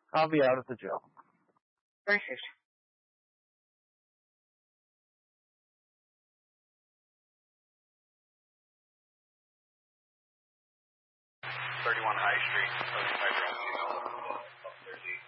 I'll be out at the jail. Perfect. High Street, 75 female, 12:30.